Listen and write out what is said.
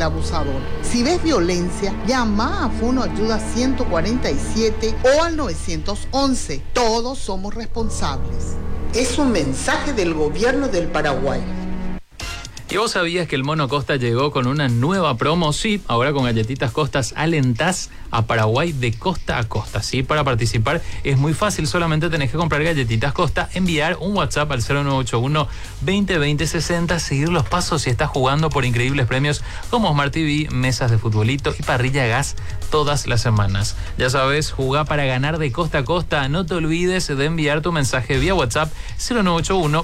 el abusador. Si ves violencia, llama a Fono Ayuda 147 o al 911. Todos somos responsables. Es un mensaje del gobierno del Paraguay. ¿Y vos sabías que el Mono Costa llegó con una nueva promo? Sí, ahora con galletitas Costas alentás a Paraguay de costa a costa. Sí, para participar es muy fácil, solamente tenés que comprar galletitas Costa, enviar un WhatsApp al 0981 20 60, seguir los pasos si estás jugando por increíbles premios como Smart TV, mesas de futbolito y parrilla a gas todas las semanas. Ya sabes, jugá para ganar de costa a costa. No te olvides de enviar tu mensaje vía WhatsApp 0981